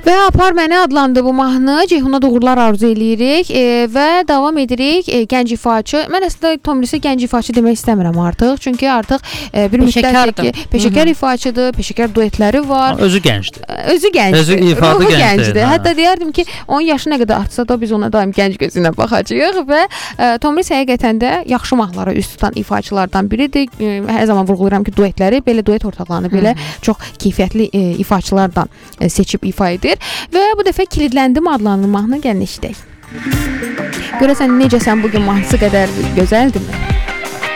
Və Apar Məni adlandı bu mahnı. Ceyhuna uğurlar arzu edirik və davam edirik. Gənc ifaçı. Mən əslində Tomrisə gənc ifaçı demək istəmirəm artıq. Çünki artıq bir müddətdir ki, peşəkar ifaçıdır, peşəkar duetləri var. Özü gəncdir. Özü gəncdir. Özü ifadə gəncdir. Hətta deyərdim ki, onun yaşı nə qədər artsa da biz ona daim gənc gözü ilə baxacağıq və Tomris həqiqətən də yaxşı mahnılara üst tutan ifaçılardan biridir. Hər zaman vurğulayıram ki, duetləri, belə duet ortaqlarını belə çox keyfiyyətli ifaçılardan seçib ifa edir. Və bu dəfə Kilidləndim adlanan mahnı gəlin eşidək. Görəsən necəsən bugün mahnısı qədər gözəldirmi?